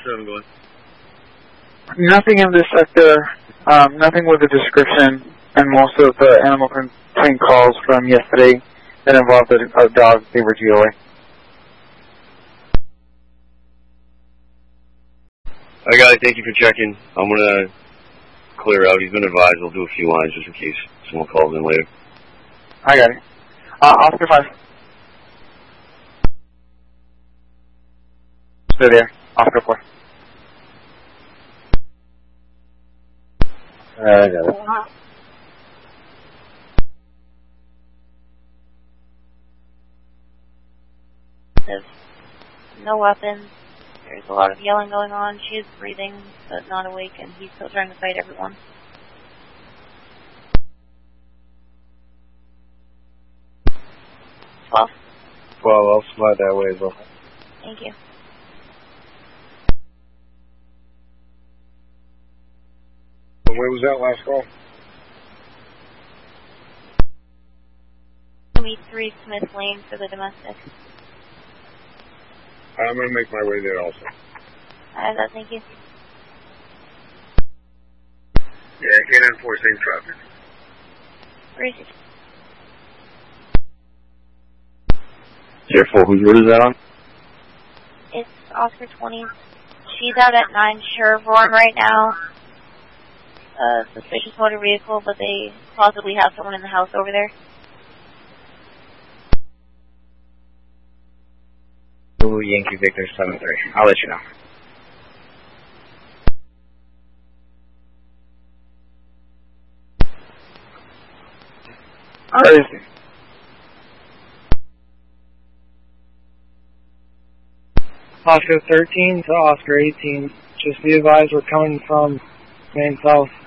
7 going? Nothing in this sector, nothing with the description, and most of the animal complaint calls from yesterday that involved a dog, they were GOA. I got it, thank you for checking. I'm going to clear out. He's been advised. I'll do a few lines just in case someone calls in later. I got it. Oscar 5. Still there. Oscar 4. I got it. There's no weapons. There's a lot of yelling going on. She is breathing, but not awake, and he's still trying to fight everyone. 12. 12, I'll slide that way as well. Thank you. Where was that last call? Meet 3 Smith Lane for the domestic. I'm going to make my way there also. I have that, thank you. Yeah, I can't enforce any traffic. Where is it? Careful, whose road is that on? It's Oscar 20. She's out at 9 Sherborne right now. Suspicious motor vehicle, but they possibly have someone in the house over there. Ooh, Yankee Victor 7-3. I'll let you know. Where is he? Oscar 13 to Oscar 18. Just be advised we're coming from main south.